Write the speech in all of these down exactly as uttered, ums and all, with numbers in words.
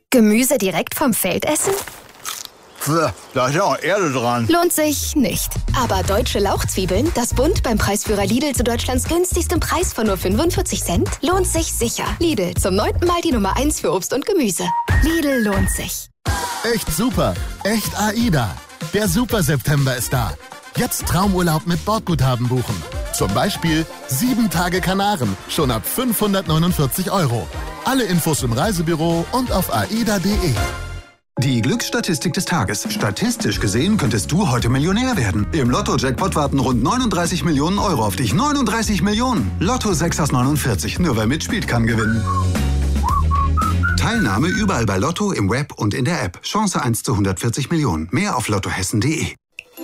Gemüse direkt vom Feld essen? Pff, da ist ja auch Erde dran. Lohnt sich nicht. Aber deutsche Lauchzwiebeln, das Bund beim Preisführer Lidl zu Deutschlands günstigstem Preis von nur fünfundvierzig Cent, lohnt sich sicher. Lidl, zum neunten Mal die Nummer eins für Obst und Gemüse. Lidl lohnt sich. Echt super, echt AIDA. Der Super-September ist da. Jetzt Traumurlaub mit Bordguthaben buchen. Zum Beispiel sieben Tage Kanaren, schon ab fünfhundertneunundvierzig Euro. Alle Infos im Reisebüro und auf aida punkt de. Die Glücksstatistik des Tages. Statistisch gesehen könntest du heute Millionär werden. Im Lotto-Jackpot warten rund neununddreißig Millionen Euro auf dich. neununddreißig Millionen! Lotto sechs aus neunundvierzig. Nur wer mitspielt, kann gewinnen. Teilnahme überall bei Lotto, im Web und in der App. Chance eins zu hundertvierzig Millionen. Mehr auf lottohessen punkt de.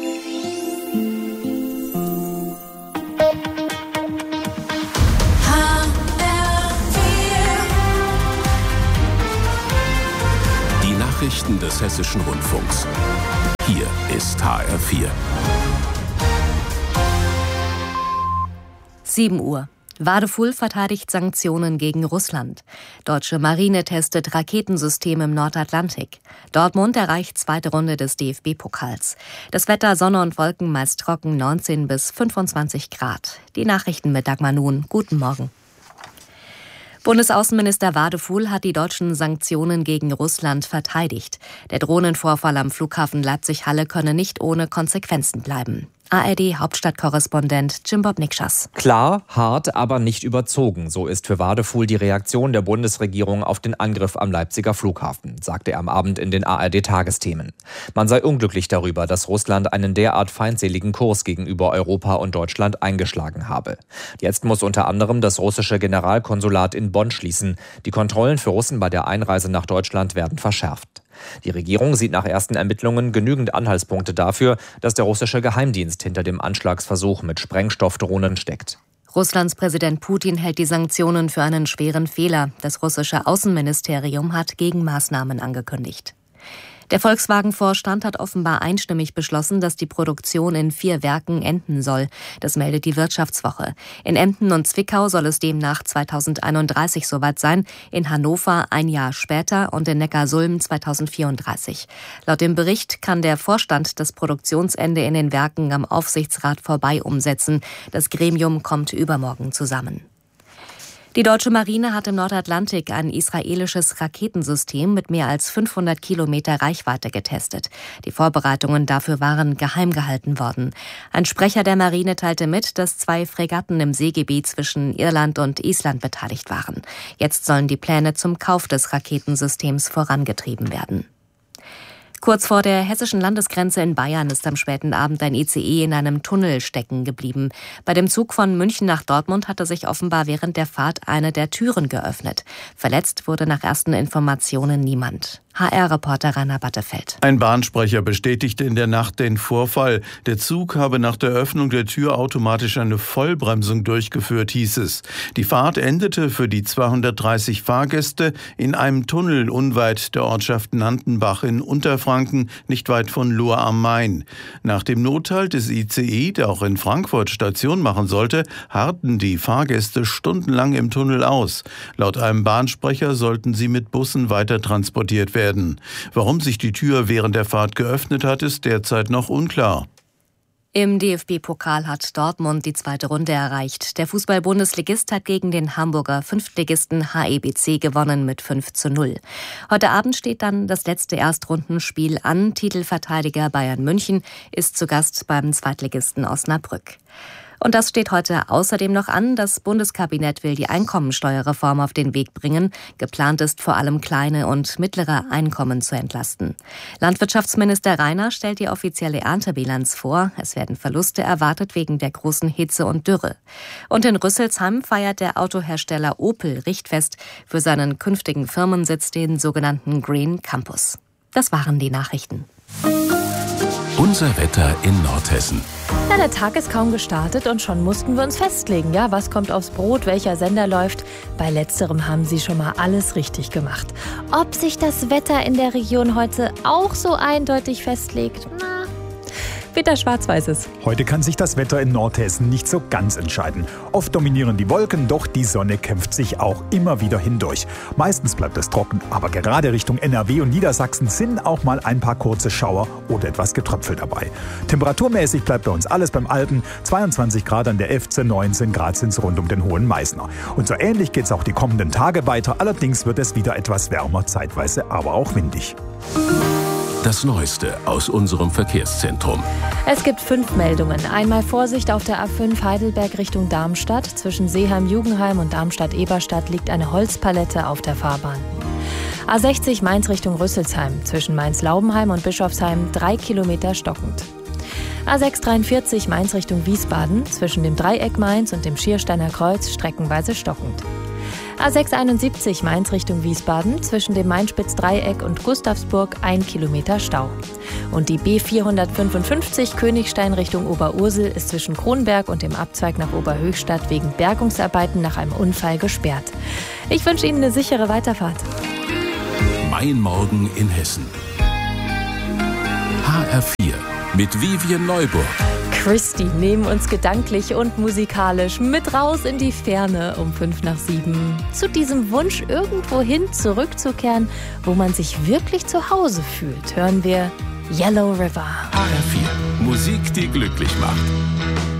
Nachrichten des Hessischen Rundfunks. Hier ist H R vier. sieben Uhr. Wadefull verteidigt Sanktionen gegen Russland. Deutsche Marine testet Raketensystem im Nordatlantik. Dortmund erreicht zweite Runde des D F B-Pokals. Das Wetter Sonne und Wolken meist trocken, neunzehn bis fünfundzwanzig Grad. Die Nachrichten mit Dagmar Nuhn. Guten Morgen. Bundesaußenminister Wadefull hat die deutschen Sanktionen gegen Russland verteidigt. Der Drohnenvorfall am Flughafen Leipzig-Halle könne nicht ohne Konsequenzen bleiben. A R D-Hauptstadtkorrespondent Jim Bob Nikschas. Klar, hart, aber nicht überzogen. So ist für Wadefull die Reaktion der Bundesregierung auf den Angriff am Leipziger Flughafen, sagte er am Abend in den A R D-Tagesthemen. Man sei unglücklich darüber, dass Russland einen derart feindseligen Kurs gegenüber Europa und Deutschland eingeschlagen habe. Jetzt muss unter anderem das russische Generalkonsulat in Bonn schließen. Die Kontrollen für Russen bei der Einreise nach Deutschland werden verschärft. Die Regierung sieht nach ersten Ermittlungen genügend Anhaltspunkte dafür, dass der russische Geheimdienst hinter dem Anschlagsversuch mit Sprengstoffdrohnen steckt. Russlands Präsident Putin hält die Sanktionen für einen schweren Fehler. Das russische Außenministerium hat Gegenmaßnahmen angekündigt. Der Volkswagen-Vorstand hat offenbar einstimmig beschlossen, dass die Produktion in vier Werken enden soll. Das meldet die Wirtschaftswoche. In Emden und Zwickau soll es demnach zweitausendeinunddreißig soweit sein, in Hannover ein Jahr später und in Neckarsulm zweitausendvierunddreißig. Laut dem Bericht kann der Vorstand das Produktionsende in den Werken am Aufsichtsrat vorbei umsetzen. Das Gremium kommt übermorgen zusammen. Die deutsche Marine hat im Nordatlantik ein israelisches Raketensystem mit mehr als fünfhundert Kilometer Reichweite getestet. Die Vorbereitungen dafür waren geheim gehalten worden. Ein Sprecher der Marine teilte mit, dass zwei Fregatten im Seegebiet zwischen Irland und Island beteiligt waren. Jetzt sollen die Pläne zum Kauf des Raketensystems vorangetrieben werden. Kurz vor der hessischen Landesgrenze in Bayern ist am späten Abend ein I C E in einem Tunnel stecken geblieben. Bei dem Zug von München nach Dortmund hatte sich offenbar während der Fahrt eine der Türen geöffnet. Verletzt wurde nach ersten Informationen niemand. H R-Reporter Rainer Battefeld. Ein Bahnsprecher bestätigte in der Nacht den Vorfall. Der Zug habe nach der Öffnung der Tür automatisch eine Vollbremsung durchgeführt, hieß es. Die Fahrt endete für die zweihundertdreißig Fahrgäste in einem Tunnel unweit der Ortschaft Nantenbach in Unterfranken, nicht weit von Lohr am Main. Nach dem Nothalt des I C E, der auch in Frankfurt Station machen sollte, harrten die Fahrgäste stundenlang im Tunnel aus. Laut einem Bahnsprecher sollten sie mit Bussen weiter transportiert werden. Warum sich die Tür während der Fahrt geöffnet hat, ist derzeit noch unklar. Im D F B-Pokal hat Dortmund die zweite Runde erreicht. Der Fußball-Bundesligist hat gegen den Hamburger Fünftligisten H E B C gewonnen mit fünf zu null. Heute Abend steht dann das letzte Erstrundenspiel an. Titelverteidiger Bayern München ist zu Gast beim Zweitligisten Osnabrück. Und das steht heute außerdem noch an. Das Bundeskabinett will die Einkommensteuerreform auf den Weg bringen. Geplant ist vor allem kleine und mittlere Einkommen zu entlasten. Landwirtschaftsminister Rainer stellt die offizielle Erntebilanz vor. Es werden Verluste erwartet wegen der großen Hitze und Dürre. Und in Rüsselsheim feiert der Autohersteller Opel Richtfest für seinen künftigen Firmensitz, den sogenannten Green Campus. Das waren die Nachrichten. Unser Wetter in Nordhessen. Na, der Tag ist kaum gestartet und schon mussten wir uns festlegen, ja, was kommt aufs Brot, welcher Sender läuft. Bei letzterem haben Sie schon mal alles richtig gemacht. Ob sich das Wetter in der Region heute auch so eindeutig festlegt? Na, Peter Schwarz weiß es. Heute kann sich das Wetter in Nordhessen nicht so ganz entscheiden. Oft dominieren die Wolken, doch die Sonne kämpft sich auch immer wieder hindurch. Meistens bleibt es trocken, aber gerade Richtung N R W und Niedersachsen sind auch mal ein paar kurze Schauer oder etwas Getröpfel dabei. Temperaturmäßig bleibt bei uns alles beim Alten. zweiundzwanzig Grad an der Efze, neunzehn Grad sind es rund um den Hohen Meißner. Und so ähnlich geht es auch die kommenden Tage weiter. Allerdings wird es wieder etwas wärmer, zeitweise aber auch windig. Das Neueste aus unserem Verkehrszentrum. Es gibt fünf Meldungen. Einmal Vorsicht auf der A fünf Heidelberg Richtung Darmstadt. Zwischen Seeheim-Jugendheim und Darmstadt-Eberstadt liegt eine Holzpalette auf der Fahrbahn. A sechzig Mainz Richtung Rüsselsheim. Zwischen Mainz-Laubenheim und Bischofsheim drei Kilometer stockend. A sechs dreiundvierzig Mainz Richtung Wiesbaden. Zwischen dem Dreieck Mainz und dem Schiersteiner Kreuz streckenweise stockend. A sechs einundsiebzig Mainz Richtung Wiesbaden, zwischen dem Mainspitz-Dreieck und Gustavsburg ein Kilometer Stau. Und die B vierhundertfünfundfünfzig Königstein Richtung Oberursel ist zwischen Kronberg und dem Abzweig nach Oberhöchstadt wegen Bergungsarbeiten nach einem Unfall gesperrt. Ich wünsche Ihnen eine sichere Weiterfahrt. Mein Morgen in Hessen. H R vier mit Vivian Neuburg. Christy nehmen uns gedanklich und musikalisch mit raus in die Ferne um fünf nach sieben. Zu diesem Wunsch, irgendwohin zurückzukehren, wo man sich wirklich zu Hause fühlt, hören wir Yellow River. H R vier. Musik, die glücklich macht.